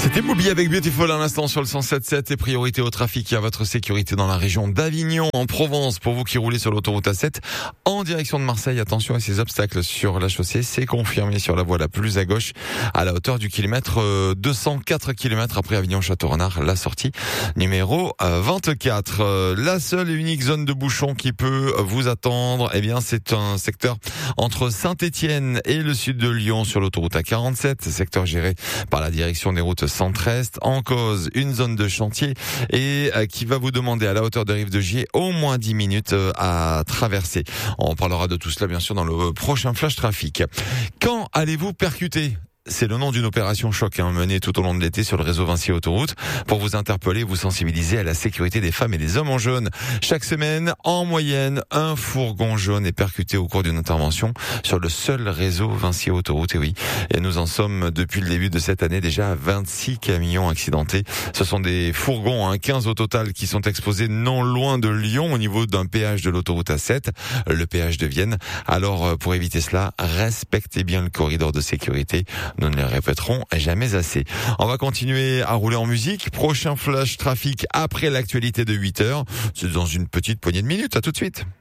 C'était Moby avec Beautiful à l'instant sur le 107.7 et priorité au trafic et à votre sécurité dans la région d'Avignon en Provence. Pour vous qui roulez sur l'autoroute A7 en direction de Marseille, attention à ces obstacles sur la chaussée. C'est confirmé sur la voie la plus à gauche à la hauteur du kilomètre 204 km après Avignon-Château-Renard, la sortie numéro 24. La seule et unique zone de bouchon qui peut vous attendre, eh bien c'est un secteur entre Saint-Étienne et le sud de Lyon sur l'autoroute A47, secteur géré par la direction des routes Centre-Est. En cause, une zone de chantier et qui va vous demander à la hauteur de Rive de Gier au moins 10 minutes à traverser. On parlera de tout cela bien sûr dans le prochain Flash Trafic. Quand allez-vous percuter ? C'est le nom d'une opération choc menée tout au long de l'été sur le réseau Vinci Autoroute pour vous interpeller et vous sensibiliser à la sécurité des femmes et des hommes en jaune. Chaque semaine, en moyenne, un fourgon jaune est percuté au cours d'une intervention sur le seul réseau Vinci Autoroute. Et oui, et nous en sommes depuis le début de cette année déjà à 26 camions accidentés. Ce sont des fourgons, 15 au total, qui sont exposés non loin de Lyon au niveau d'un péage de l'autoroute A7, le péage de Vienne. Alors, pour éviter cela, respectez bien le corridor de sécurité. Nous ne les répéterons jamais assez. On va continuer à rouler en musique. Prochain Flash Trafic après l'actualité de 8h. C'est dans une petite poignée de minutes. À tout de suite.